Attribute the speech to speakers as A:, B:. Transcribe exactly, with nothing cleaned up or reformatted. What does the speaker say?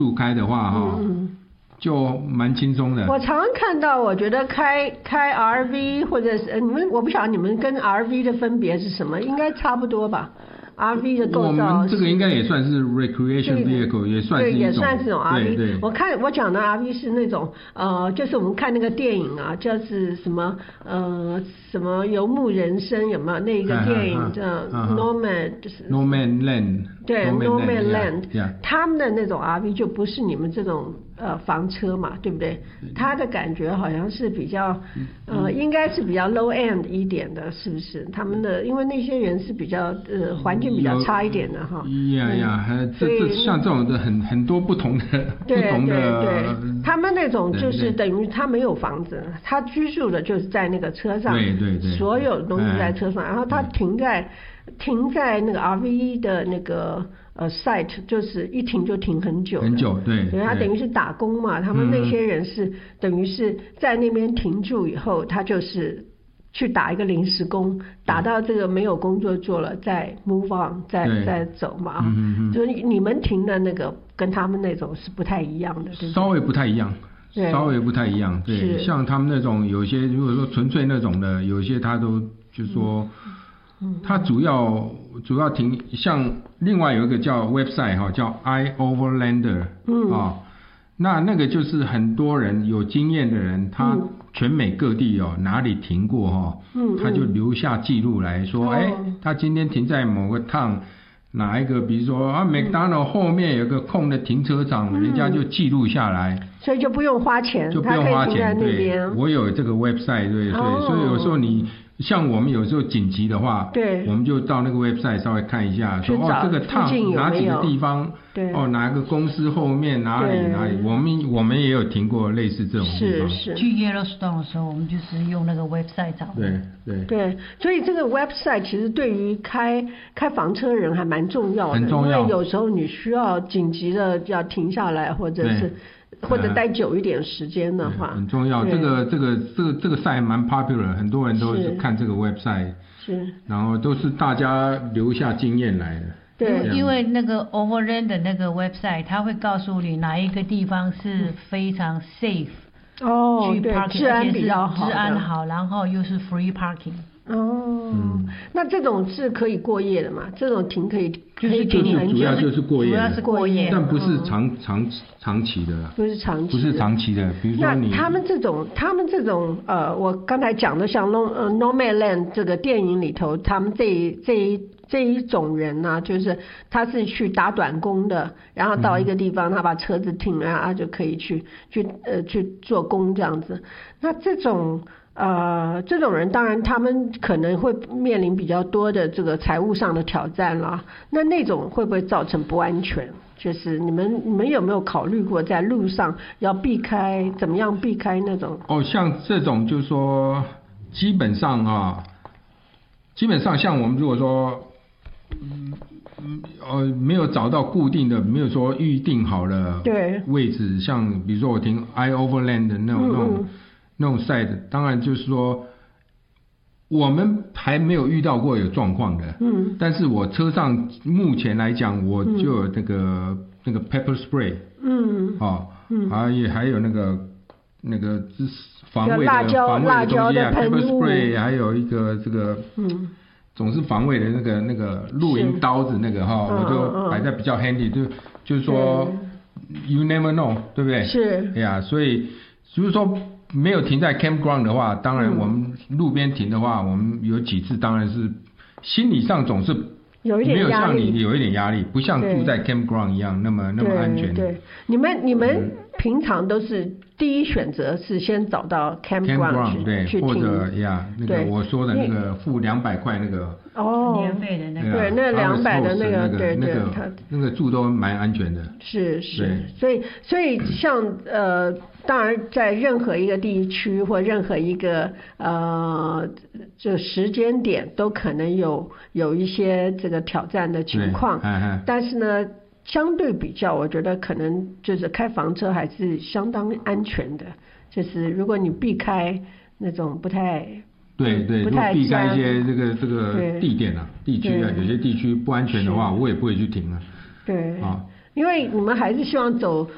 A: 路开的话哈、嗯，就蛮轻松的。
B: 我常常看到，我觉得开开 R V 或者是你们，我不晓得你们跟 R V 的分别是什么，应该差不多吧？R V 的构造，
A: 我们这个应该也算是 recreation vehicle， 也算是一种，
B: 对，也算是种 R V。
A: 对对，
B: 我看我讲的 R V 是那种呃，就是我们看那个电影啊，就是什么呃什么游牧人生有没有那个电影叫 Nomad， 就是
A: Nomad Land，
B: 对 Nomad Land，
A: yeah, yeah.
B: 他们的那种 R V 就不是你们这种呃房车嘛，对不对？它的感觉好像是比较呃，应该是比较 low end 一点的，是不是？他们的因为那些人是比较呃环境比较差一点的哈。
A: 呀呀，这这像这种的很很多不同的不同的。
B: 对对对，他们那种就是等于他没有房子，他居住的就是在那个车上，
A: 对对对，
B: 所有东西在车上，然后他停在停在那个 R V 的那个呃 site， 就是一停就停很久
A: 很久，对，
B: 对，他等于是打工嘛，他们那些人是、嗯、等于是在那边停住以后，他就是去打一个临时工，打到这个没有工作做了，再 move on， 再再走嘛啊、嗯嗯，就是你们停的那个跟他们那种是不太一样的，对不对？
A: 稍微不太一样。稍微不太一样，对，像他们那种有些如果说纯粹那种的，有些他都就是说，嗯，他主要主要停，像另外有一个叫 website 哈，叫 iOverlander， 嗯啊，那那个就是很多人有经验的人，他全美各地哦哪里停过哈，嗯，他就留下记录来说，哎、嗯欸，他今天停在某个趟。哪一个？比如说啊，麦当劳后面有个空的停车场，嗯、人家就记录下来，
B: 所以就不用花钱，
A: 就不用花钱。
B: 对，
A: 我有这个 website， 对，哦、所以所以有时候你像我们有时候紧急的话，
B: 对，
A: 我们就到那个 website 稍微看一下，说哦这个趟哪几个地方，
B: 对，
A: 哦哪个公司后面哪里哪里，我们我们也有停过类似这种地方。
B: 是是。
C: 去 Yellowstone 的时候，我们就是用那个 website 找的。
A: 对对
B: 对，所以这个 website 其实对于开开房车人还蛮重要的，
A: 很重要，
B: 因为有时候你需要紧急的要停下来，或者是。或者待久一点时间的话，
A: 很重要。这个这个这个这个 site 蛮 popular， 很多人都是看这个 website，
B: 是，
A: 然后都是大家留下经验来的。
C: 对，因为那个 Overland 的那个 website， 它会告诉你哪一个地方是非常 safe，
B: 哦，
C: 去 parking，
B: 治安比较好，
C: 治安好，然后又是 free parking。
B: 哦、嗯，那这种是可以过夜的嘛？这种停可以
A: 可以停很久，主要就是过夜，
C: 主要是过夜，
A: 但不是长、嗯、长长期的，
B: 不是长期，
A: 不是长期的。比如说你，
B: 那他们这种，他们这种呃，我刚才讲的像 No 呃 Nomadland 这个电影里头，他们这一这一这一种人呢、啊，就是他是去打短工的，然后到一个地方，嗯、他把车子停了，他就可以去去呃去做工这样子。那这种。呃，这种人当然他们可能会面临比较多的这个财务上的挑战啦。那那种会不会造成不安全？就是你们你们有没有考虑过在路上要避開，怎么样避開那种？
A: 哦，像这种就是说，基本上啊，基本上像我们如果说，嗯嗯呃没有找到固定的，没有说预定好了位置，像比如说我停 iOverland 的那种、嗯、那种。那种 site 当然就是说，我们还没有遇到过有状况的。嗯。但是我车上目前来讲，我就有那个、嗯、那个 pepper spray。嗯。哦。嗯。还有还有那个那个防卫的防卫的东西啊 ，pepper spray， 还有一个这个。嗯。总是防卫的那个那个露营刀子那个哈、哦，我就摆在比较 handy， 就就是说 ，you never know， 对不对？
B: 是。
A: 对呀，所以就是说。没有停在 campground 的话，当然我们路边停的话，嗯、我们有几次当然是心理上总是
B: 有一点
A: 没有像你有一点压力，不像住在 campground 一样那么那么安全。
B: 对，对你们你们平常都是第一选择是先找到 campground 去
A: 对，
B: 去
A: 或者呀那个我说的那个付两百块那个
B: 哦
C: 年费的那个，
B: 对，那两百的那个，对
A: 对，
B: 对，
A: 那个住都蛮安全的。
B: 是是，所以所以像呃。当然，在任何一个地区或任何一个呃这时间点，都可能有有一些这个挑战的情况。但是呢，相对比较，我觉得可能就是开房车还是相当安全的。就是如果你避开那种不太
A: 对对，如果避开一些这个这个地点啊、地区啊，有些地区不安全的话，我也不会去停啊。
B: 对，啊，因为你们还是希望走。